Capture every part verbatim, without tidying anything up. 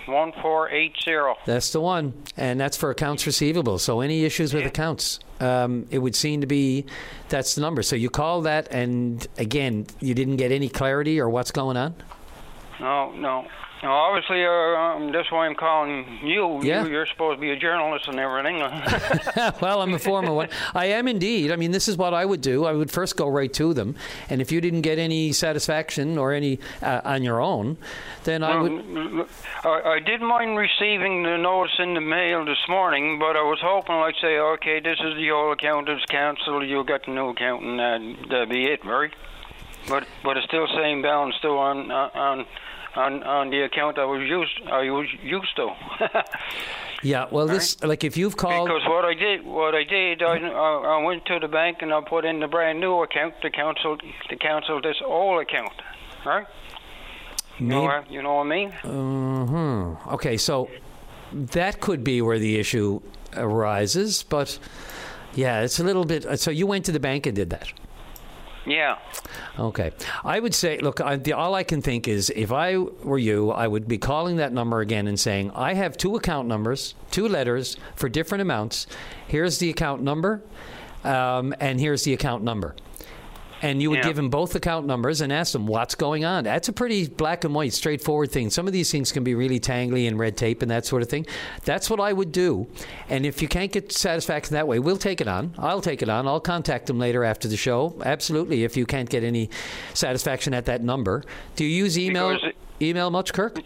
one four eight zero. That's the one, and that's for accounts receivable. So any issues with yeah. accounts, um, it would seem to be that's the number. So you call that, and again, you didn't get any clarity or what's going on? No, no. No, obviously, uh, um, that's why I'm calling you. Yeah. you. You're supposed to be a journalist and everything. Well, I'm a former one. I am indeed. I mean, this is what I would do. I would first go right to them. And if you didn't get any satisfaction or any uh, on your own, then I would... I, I did mind receiving the notice in the mail this morning, but I was hoping, like, say, okay, this is the old account that's cancelled. You'll get the new account, and that'd, that'd be it, right? But but it's still saying balance still on... on On, on the account I was used I was used to. Yeah, well, right? this like if you've called because what I did what I did I, I, I went to the bank and I put in the brand new account to cancel to cancel this old account, right? You know, what, you know what I mean? Mm-hmm. Okay, so that could be where the issue arises, but yeah, it's a little bit. So you went to the bank and did that. Yeah. Okay. I would say, look, I, the, all I can think is if I were you, I would be calling that number again and saying, I have two account numbers, two letters for different amounts. Here's the account number, um, and here's the account number. And you would yeah. give them both account numbers and ask them what's going on. That's a pretty black and white, straightforward thing. Some of these things can be really tangly and red tape and that sort of thing. That's what I would do. And if you can't get satisfaction that way, we'll take it on. I'll take it on. I'll contact them later after the show. Absolutely, if you can't get any satisfaction at that number. Do you use email, it, email much, Kirk?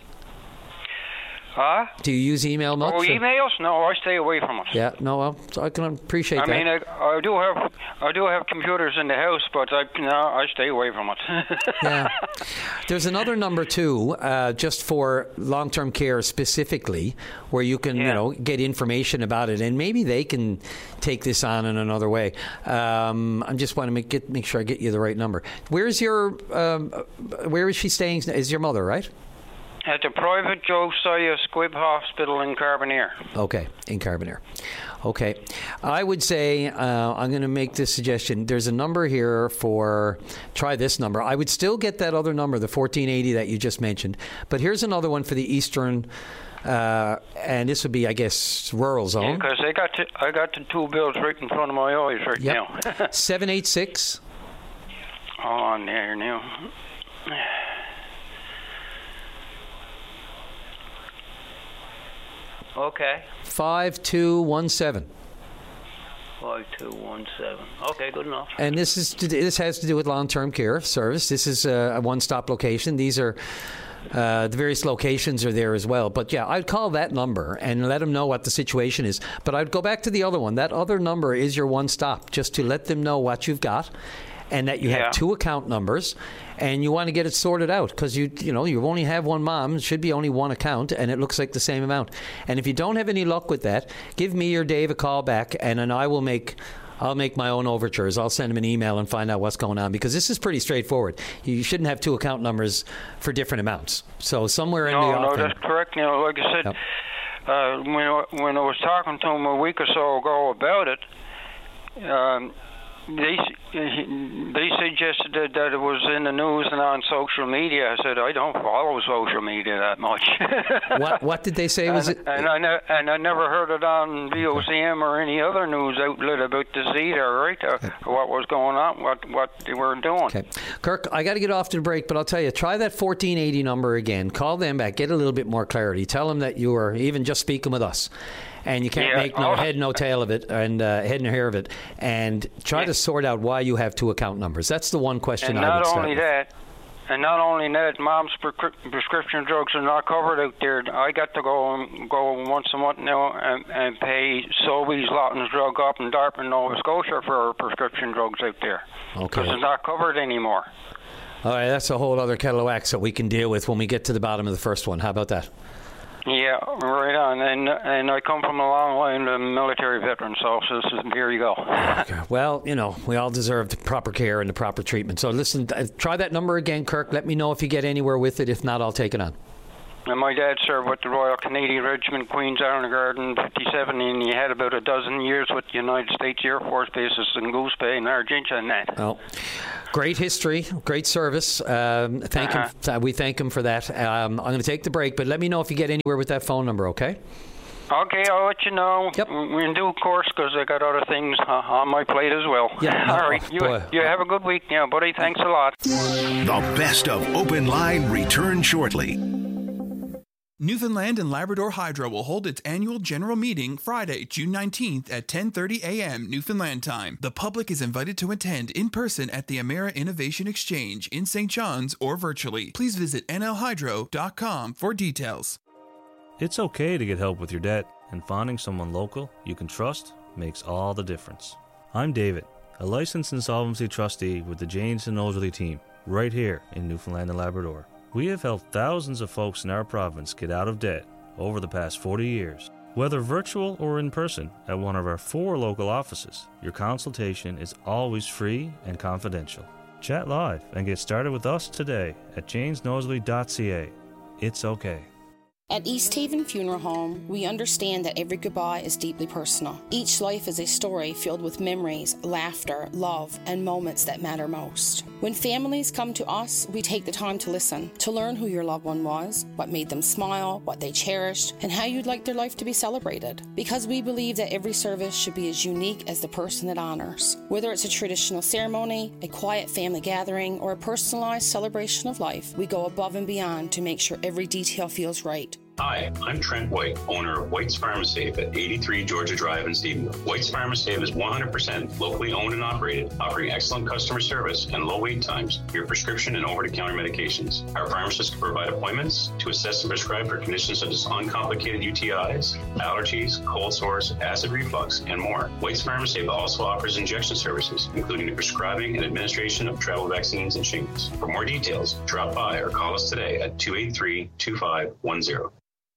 Huh? Do you use email much? Oh, emails? No, I stay away from it. Yeah, no, well, I can appreciate I that. I mean, I, I do have I do have computers in the house, but I no, I stay away from it. Yeah. There's another number too, uh, just for long-term care specifically, where you can yeah. you know get information about it, and maybe they can take this on in another way. Um, I just want to make get make sure I get you the right number. Where's your um, where is she staying? Is your mother right? At the private Josiah Squibb Hospital in Carbonear. Okay, in Carbonear. Okay. I would say, uh, I'm going to make this suggestion. There's a number here for, try this number. I would still get that other number, the fourteen eighty that you just mentioned. But here's another one for the Eastern, uh, and this would be, I guess, rural zone. Yeah, because I got to, I got the two bills right in front of my eyes right yep. now. seven eight six. Hold on there now. Okay. five two one seven. five two one seven. Okay, good enough. And this is to, this has to do with long-term care service. This is a, a one-stop location. These are uh, the various locations are there as well. But yeah, I'd call that number and let them know what the situation is. But I'd go back to the other one. That other number is your one-stop, just to let them know what you've got, and that you yeah. have two account numbers. And you want to get it sorted out because you you know you only have one mom. It should be only one account, and it looks like the same amount. And if you don't have any luck with that, give me or Dave a call back, and then I will make I'll make my own overtures. I'll send him an email and find out what's going on, because this is pretty straightforward. You shouldn't have two account numbers for different amounts. So somewhere in no, the no, offing, that's correct. You know, like I said, yep. uh, when I, when I was talking to him a week or so ago about it. Um, They they suggested that, that it was in the news and on social media. I said I don't follow social media that much. what what did they say? and, Was it? And I ne- and I never heard it on V O C M or any other news outlet about this either, right? Uh, okay. What was going on? What what they were doing? Okay, Kirk, I got to get off to the break, but I'll tell you, try that fourteen eighty number again. Call them back, get a little bit more clarity. Tell them that you are even just speaking with us. And you can't yeah. make no oh. head, no tail of it, and uh, head and hair of it. And try yeah. to sort out why you have two account numbers. That's the one question and I would start not only with. that, and not only that, mom's pre- prescription drugs are not covered out there. I got to go and go once a month now and, and pay Sobeys, Lawton's Drug Up in Dartmouth, Nova Scotia for prescription drugs out there. Okay. Because it's not covered anymore. All right, that's a whole other kettle of wax that we can deal with when we get to the bottom of the first one. How about that? Yeah, right on. And and I come from a long line of military veterans, so, so here you go. Okay. Well, you know, we all deserve the proper care and the proper treatment. So listen, try that number again, Kirk. Let me know if you get anywhere with it. If not, I'll take it on. And my dad served with the Royal Canadian Regiment, Queen's Iron Garden, fifty-seven, and he had about a dozen years with the United States Air Force bases in Goose Bay and Argentina and that. Oh. Great history, great service. Um, thank Uh-huh. him. We thank him for that. Um, I'm going to take the break, but let me know if you get anywhere with that phone number, okay? Okay, I'll let you know Yep. in due course because I got other things uh, on my plate as well. Yeah. All Oh, right. You, boy. you have a good week now, buddy. Thanks a lot. The best of Open Line return shortly. Newfoundland and Labrador Hydro will hold its annual general meeting Friday, June nineteenth at ten thirty a.m. Newfoundland time. The public is invited to attend in person at the Amera Innovation Exchange in Saint John's or virtually. Please visit n l hydro dot com for details. It's okay to get help with your debt, and finding someone local you can trust makes all the difference. I'm David, a licensed insolvency trustee with the Janes and Nosworthy team, right here in Newfoundland and Labrador. We have helped thousands of folks in our province get out of debt over the past forty years. Whether virtual or in person at one of our four local offices, your consultation is always free and confidential. Chat live and get started with us today at janes nosworthy dot c a. It's okay. At East Haven Funeral Home, we understand that every goodbye is deeply personal. Each life is a story filled with memories, laughter, love, and moments that matter most. When families come to us, we take the time to listen, to learn who your loved one was, what made them smile, what they cherished, and how you'd like their life to be celebrated. Because we believe that every service should be as unique as the person it honors. Whether it's a traditional ceremony, a quiet family gathering, or a personalized celebration of life, we go above and beyond to make sure every detail feels right. Hi, I'm Trent White, owner of White's Pharmasafe at eighty-three Georgia Drive in Stephenville. White's Pharmasafe is one hundred percent locally owned and operated, offering excellent customer service and low wait times for your prescription and over-the-counter medications. Our pharmacists can provide appointments to assess and prescribe for conditions such as uncomplicated U T Is, allergies, cold sores, acid reflux, and more. White's Pharmasafe also offers injection services, including the prescribing and administration of travel vaccines and shingles. For more details, drop by or call us today at two eight three, two five one zero.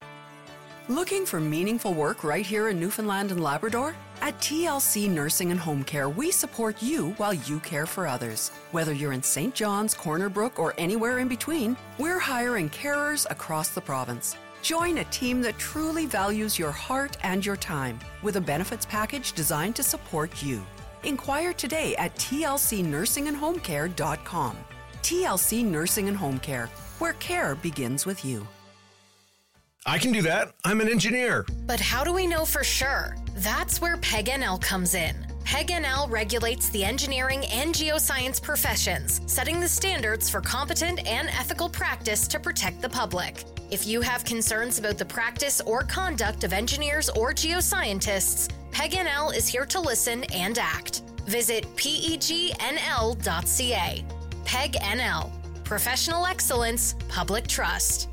Looking for meaningful work right here in Newfoundland and Labrador? At T L C Nursing and Home Care, we support you while you care for others. Whether you're in Saint John's, Corner Brook, or anywhere in between, we're hiring carers across the province. Join a team that truly values your heart and your time with a benefits package designed to support you. Inquire today at t l c nursing and home care dot com. T L C Nursing and Home Care, where care begins with you. I can do that. I'm an engineer. But how do we know for sure? That's where P E G N L comes in. P E G N L regulates the engineering and geoscience professions, setting the standards for competent and ethical practice to protect the public. If you have concerns about the practice or conduct of engineers or geoscientists, P E G N L is here to listen and act. Visit P E G N L dot C A. P E G N L. Professional excellence, public trust.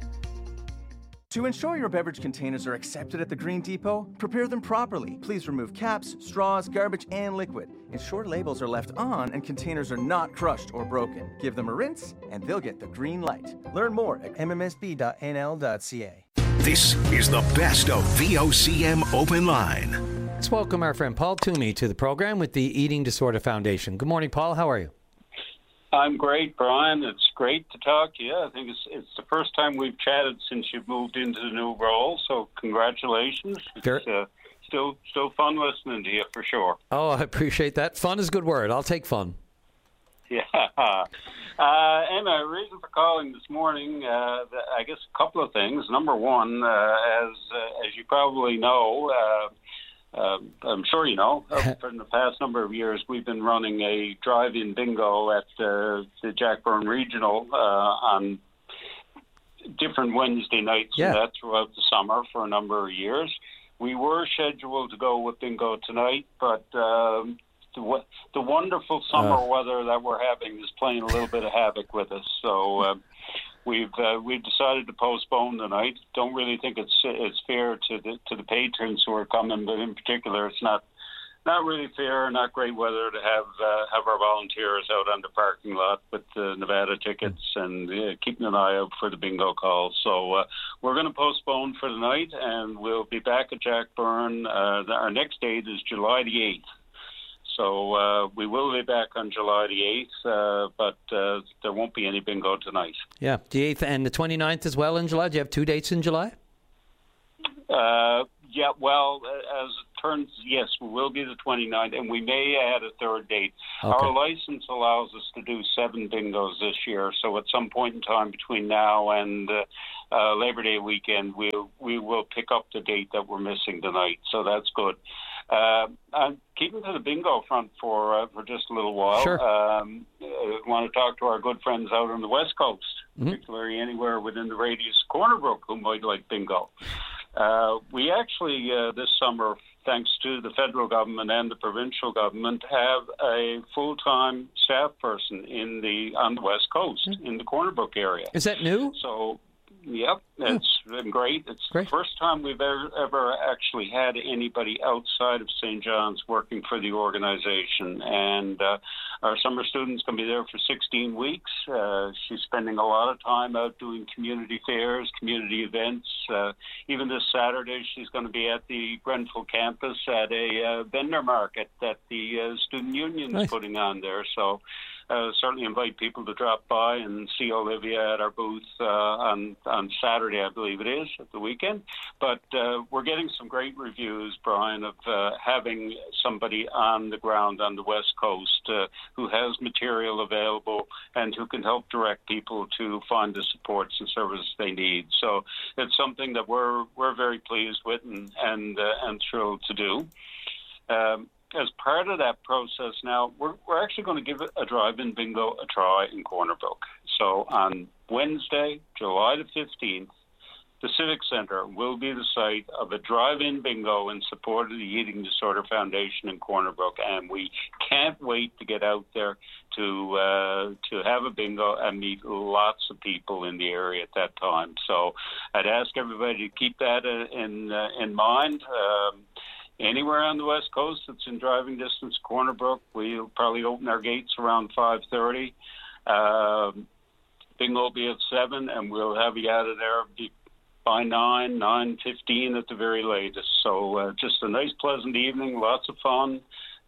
To ensure your beverage containers are accepted at the Green Depot, prepare them properly. Please remove caps, straws, garbage, and liquid. Ensure labels are left on and containers are not crushed or broken. Give them a rinse, and they'll get the green light. Learn more at m m s b dot n l dot c a. This is the best of V O C M Open Line. Let's welcome our friend Paul Toomey to the program with the Eating Disorder Foundation. Good morning, Paul. How are you? I'm great, Brian. It's great to talk to you. I think it's it's the first time we've chatted since you've moved into the new role, so congratulations. It's uh, still still fun listening to you, for sure. Oh, I appreciate that. Fun is a good word. I'll take fun. Yeah. Uh, and a reason for calling this morning, uh, I guess a couple of things. Number one, uh, as uh, as you probably know, uh, Uh, I'm sure you know, uh, for the past number of years, we've been running a drive-in bingo at uh, the Jack Byrne Regional uh, on different Wednesday nights yeah. and that throughout the summer for a number of years. We were scheduled to go with bingo tonight, but um, the, the wonderful summer uh. weather that we're having is playing a little bit of havoc with us. So uh, we've uh, we've decided to postpone the night. Don't really think it's it's fair to the to the patrons who are coming, but in particular, it's not not really fair, not great weather to have uh, have our volunteers out on the parking lot with the Nevada tickets and uh, keeping an eye out for the bingo calls. So uh, we're going to postpone for the night, and we'll be back at Jack Byrne. Uh, our next date is July the eighth. So uh, we will be back on July the eighth, uh, but uh, there won't be any bingo tonight. Yeah, the eighth and the twenty-ninth as well in July. Do you have two dates in July? Uh, yeah, well, as it turns, yes, we will be the twenty-ninth, and we may add a third date. Okay. Our license allows us to do seven bingos this year, so at some point in time between now and uh, uh, Labor Day weekend, we'll, we will pick up the date that we're missing tonight, so that's good. Uh, I'm keeping to the bingo front for uh, for just a little while. Sure. Um, I want to talk to our good friends out on the West Coast, mm-hmm. particularly anywhere within the radius of Corner Brook who might like bingo. Uh, we actually, uh, this summer, thanks to the federal government and the provincial government, have a full-time staff person in the on the West Coast, mm-hmm. in the Corner Brook area. Is that new? So, yep, it's been great. It's great. The first time we've ever, ever actually had anybody outside of Saint John's working for the organization. And uh, our summer student's going to be there for sixteen weeks. Uh, she's spending a lot of time out doing community fairs, community events. Uh, even this Saturday, she's going to be at the Grenfell campus at a uh, vendor market that the uh, student union nice. is putting on there. So uh, certainly invite people to drop by and see Olivia at our booth uh, on, on Saturday, I believe it is, at the weekend. But uh, we're getting some great reviews, Brian, of uh, having somebody on the ground on the West Coast uh, who has material available and who can help direct people to find the supports and services they need. So it's something that we're we're very pleased with and and, uh, and thrilled to do. Um, as part of that process now, we're, we're actually going to give a drive-in bingo a try in Corner Brook. So on Wednesday, July the fifteenth, the Civic Center will be the site of a drive-in bingo in support of the Eating Disorder Foundation in Corner Brook, and we can't wait to get out there to uh, to have a bingo and meet lots of people in the area at that time. So I'd ask everybody to keep that in uh, in mind. Um, Anywhere on the West Coast that's in driving distance, Corner Brook, we'll probably open our gates around five thirty. Um, bingo will be at seven, and we'll have you out of there by nine, nine fifteen at the very latest. So uh, just a nice, pleasant evening, lots of fun,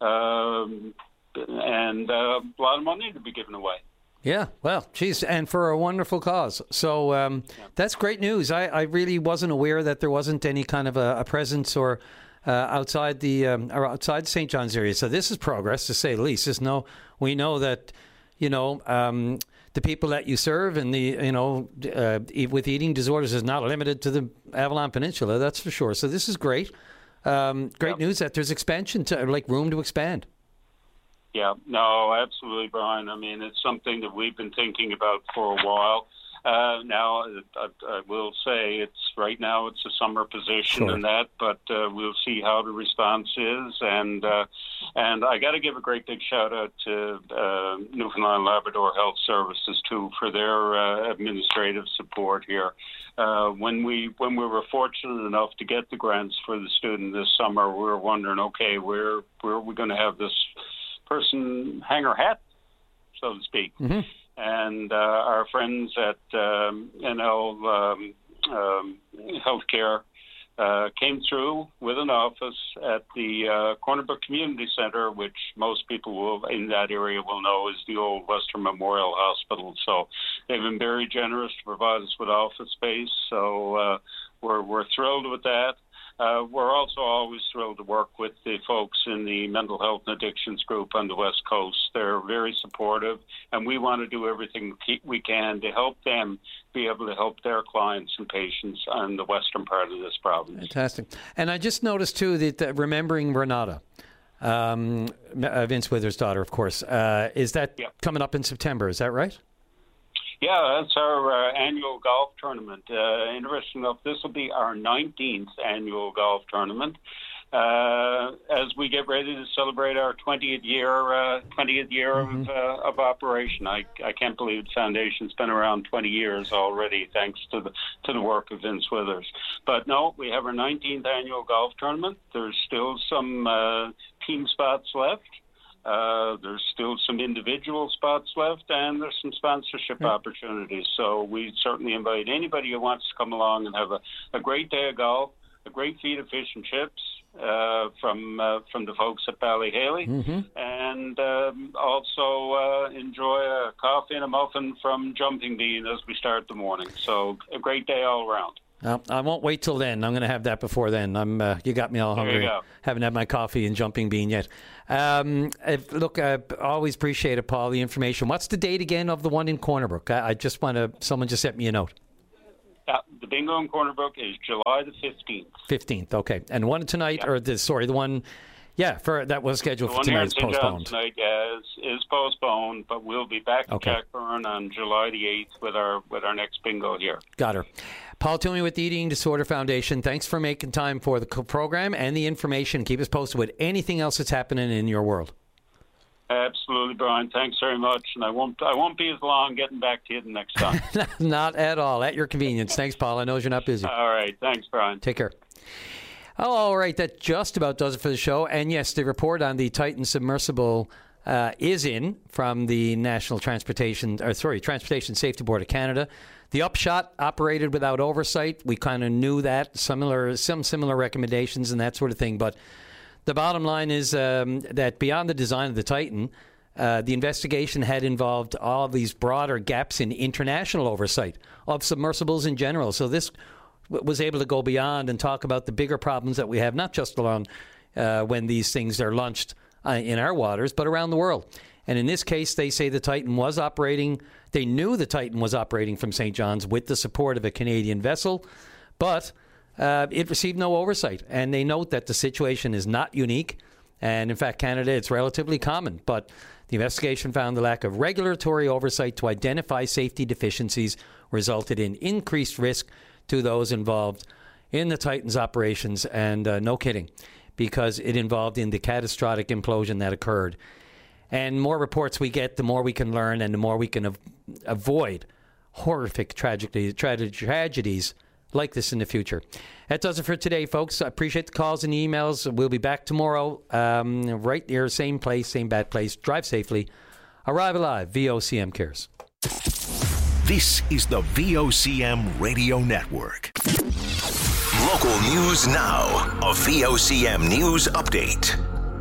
um, and uh, a lot of money to be given away. Yeah, well, geez, and for a wonderful cause. So um, yeah. That's great news. I, I really wasn't aware that there wasn't any kind of a, a presence or Uh, outside the um, or outside Saint John's area, so this is progress to say the least. There's no, we know that, you know, um, the people that you serve and the, you know, uh, with eating disorders is not limited to the Avalon Peninsula. That's for sure. So this is great. Um, great yep. news that there's expansion to like room to expand. Yeah, no, absolutely, Brian. I mean, it's something that we've been thinking about for a while. Uh, now, I, I will say it's right now it's a summer position sure. and that, but uh, we'll see how the response is. And uh, and I got to give a great big shout out to uh, Newfoundland Labrador Health Services too for their uh, administrative support here. Uh, when we when we were fortunate enough to get the grants for the student this summer, we were wondering, okay, where where are we going to have this person hang her hat, so to speak? Mm-hmm. And uh, our friends at um, N L um, um, Healthcare uh, came through with an office at the uh, Corner Brook Community Center, which most people will in that area will know is the old Western Memorial Hospital. So they've been very generous to provide us with office space. So uh, we're we're thrilled with that. Uh, we're also always thrilled to work with the folks in the mental health and addictions group on the West Coast. They're very supportive, and we want to do everything we can to help them be able to help their clients and patients on the western part of this province. Fantastic. And I just noticed, too, that uh, Remembering Renata, um, uh, Vince Withers' daughter, of course, uh, is that yep. coming up in September? Is that right? Yeah, that's our uh, annual golf tournament. Uh, interesting enough, this will be our nineteenth annual golf tournament. Uh, as we get ready to celebrate our twentieth year, uh, twentieth year mm-hmm. of, uh, of operation, I, I can't believe the foundation's been around twenty years already, thanks to the to the work of Vince Withers. But no, we have our nineteenth annual golf tournament. There's still some uh, team spots left. Uh, there's still some individual spots left, and there's some sponsorship yeah. opportunities. So we certainly invite anybody who wants to come along and have a, a great day of golf, a great feed of fish and chips uh, from uh, from the folks at Ballyhaley, mm-hmm. and um, also uh, enjoy a coffee and a muffin from Jumping Bean as we start the morning. So a great day all around. No, I won't wait till then. I'm going to have that before then. I'm. Uh, you got me all There you hungry. go. Haven't had my coffee and jumping bean yet. Um, if, look, I always appreciate it, Paul, the information. What's the date again of the one in Corner Brook? I, I just want to, someone just sent me a note. Uh, the bingo in Corner Brook is July the fifteenth. fifteenth, okay. And one tonight, yeah. or the, sorry, the one, yeah, for that was scheduled the for one tonight here is in Saint postponed. John's tonight, yeah, is, is postponed, but we'll be back in Okay. Jackburn on July the eighth with our with our next bingo here. Got her. Paul Toomey with the Eating Disorder Foundation. Thanks for making time for the co- program and the information. Keep us posted with anything else that's happening in your world. Absolutely, Brian. Thanks very much, and I won't I won't be as long getting back to you the next time. Not at all. At your convenience. Thanks, Paul. I know you're not busy. All right. Thanks, Brian. Take care. Oh, all right. That just about does it for the show. And yes, the report on the Titan submersible uh, is in from the National Transportation, or sorry, Transportation Safety Board of Canada. The upshot, operated without oversight. We kind of knew that. Similar, some similar recommendations and that sort of thing. But the bottom line is um, that beyond the design of the Titan, uh, the investigation had involved all of these broader gaps in international oversight of submersibles in general. So this w- was able to go beyond and talk about the bigger problems that we have, not just along uh, when these things are launched uh, in our waters, but around the world. And in this case, they say the Titan was operating. They knew the Titan was operating from Saint John's with the support of a Canadian vessel, but Uh, it received no oversight, and they note that the situation is not unique, and in fact, Canada, it's relatively common, but the investigation found the lack of regulatory oversight to identify safety deficiencies resulted in increased risk to those involved in the Titan's operations, and uh, no kidding, because it involved in the catastrophic implosion that occurred. And more reports we get, the more we can learn, and the more we can av- avoid horrific tragedy, tra- tragedies like this in the future. That does it for today, folks. I appreciate the calls and the emails. We'll be back tomorrow, um, right here, same place, same bad place. Drive safely. Arrive alive. V O C M cares. This is the V O C M Radio Network. Local news now. A V O C M News Update.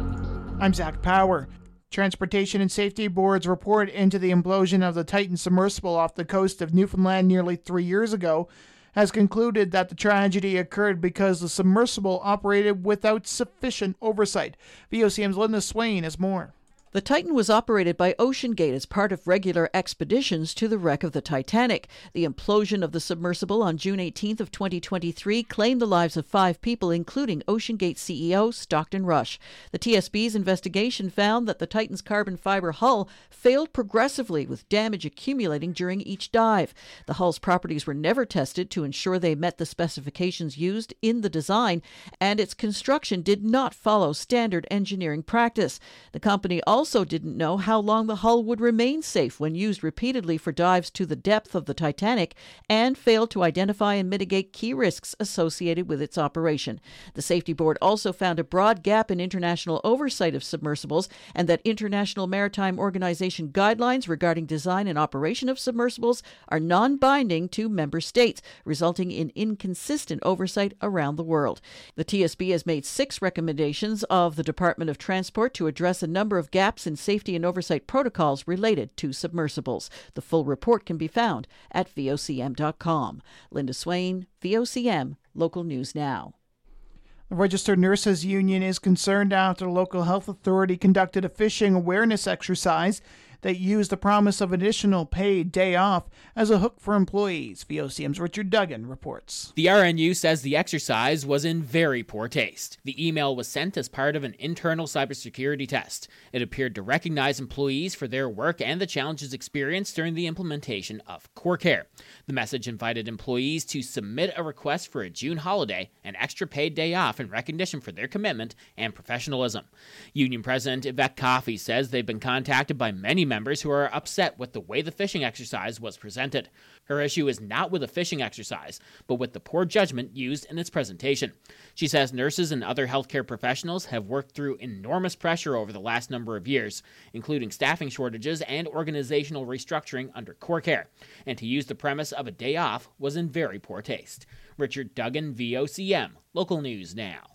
I'm Zach Power. Transportation and Safety Board's report into the implosion of the Titan submersible off the coast of Newfoundland nearly three years ago has concluded that the tragedy occurred because the submersible operated without sufficient oversight. V O C M's Linda Swain has more. The Titan was operated by OceanGate as part of regular expeditions to the wreck of the Titanic. The implosion of the submersible on June eighteenth of twenty twenty-three claimed the lives of five people, including OceanGate C E O Stockton Rush. The T S B's investigation found that the Titan's carbon fiber hull failed progressively, with damage accumulating during each dive. The hull's properties were never tested to ensure they met the specifications used in the design, and its construction did not follow standard engineering practice. The company also also didn't know how long the hull would remain safe when used repeatedly for dives to the depth of the Titanic, and failed to identify and mitigate key risks associated with its operation. The Safety Board also found a broad gap in international oversight of submersibles, and that International Maritime Organization guidelines regarding design and operation of submersibles are non-binding to member states, resulting in inconsistent oversight around the world. The T S B has made six recommendations of the Department of Transport to address a number of gaps in safety and oversight protocols related to submersibles. The full report can be found at V O C M dot com. Linda Swain, V O C M, Local News Now. The Registered Nurses Union is concerned after the local health authority conducted a phishing awareness exercise that used the promise of additional paid day off as a hook for employees. V O C M's Richard Duggan reports. The R N U says the exercise was in very poor taste. The email was sent as part of an internal cybersecurity test. It appeared to recognize employees for their work and the challenges experienced during the implementation of CoreCare. The message invited employees to submit a request for a June holiday, an extra paid day off in recognition for their commitment and professionalism. Union President Yvette Coffey says they've been contacted by many members who are upset with the way the phishing exercise was presented. Her issue is not with the phishing exercise, but with the poor judgment used in its presentation. She says nurses and other healthcare professionals have worked through enormous pressure over the last number of years, including staffing shortages and organizational restructuring under CoreCare, and to use the premise of a day off was in very poor taste. Richard Duggan, V O C M, Local News Now.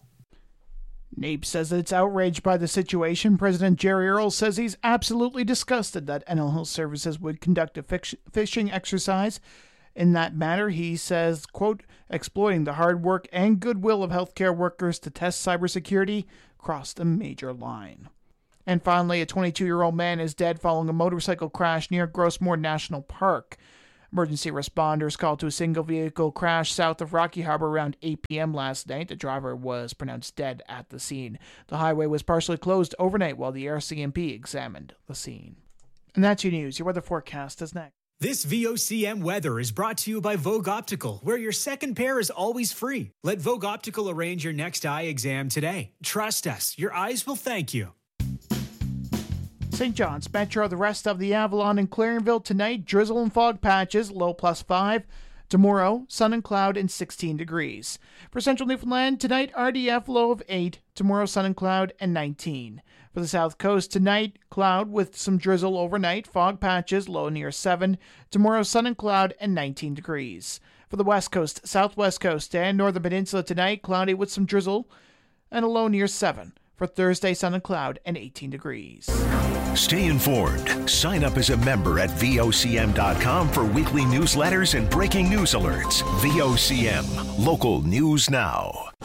NAPE says that it's outraged by the situation. President Jerry Earle says he's absolutely disgusted that N L Health Services would conduct a phishing exercise In that matter, he says, quote, exploiting the hard work and goodwill of healthcare workers to test cybersecurity crossed a major line. And finally, a twenty-two-year-old man is dead following a motorcycle crash near Grossmoor National Park. Emergency responders called to a single-vehicle crash south of Rocky Harbor around eight p.m. last night. The driver was pronounced dead at the scene. The highway was partially closed overnight while the R C M P examined the scene. And that's your news. Your weather forecast is next. This V O C M weather is brought to you by Vogue Optical, where your second pair is always free. Let Vogue Optical arrange your next eye exam today. Trust us, your eyes will thank you. Saint John's Metro, the rest of the Avalon and Clarenville tonight, drizzle and fog patches, low plus five. Tomorrow, sun and cloud and sixteen degrees. For Central Newfoundland, tonight, R D F low of eight. Tomorrow, sun and cloud and nineteen. For the South Coast, tonight, cloud with some drizzle overnight, fog patches, low near seven. Tomorrow, sun and cloud and nineteen degrees. For the West Coast, Southwest Coast, and Northern Peninsula tonight, cloudy with some drizzle and a low near seven. For Thursday, sun and cloud and eighteen degrees. Stay informed. Sign up as a member at V O C M dot com for weekly newsletters and breaking news alerts. V O C M, local news now.